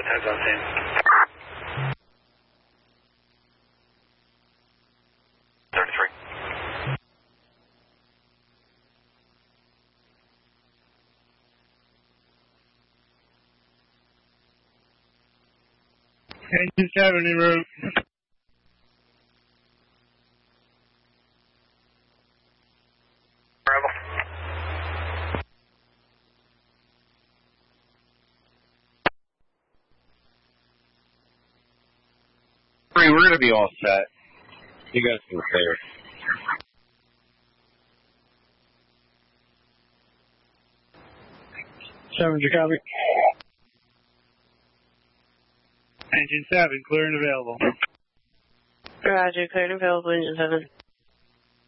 time's on scene. Engine 7 en route. Rebel. We're going to be all set. You guys can clear. Seven, you copy? Engine 7, clear and available. Roger, clear and available, engine 7.